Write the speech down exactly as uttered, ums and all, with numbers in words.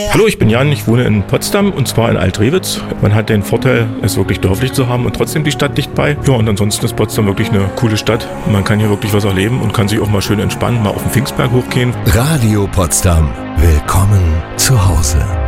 Hallo, ich bin Jan, ich wohne in Potsdam und zwar in Alt-Rewitz. Man hat den Vorteil, es wirklich dörflich zu haben und trotzdem die Stadt dicht bei. Ja, und ansonsten ist Potsdam wirklich eine coole Stadt. Man kann hier wirklich was erleben und kann sich auch mal schön entspannen, mal auf den Pfingstberg hochgehen. Radio Potsdam. Willkommen zu Hause.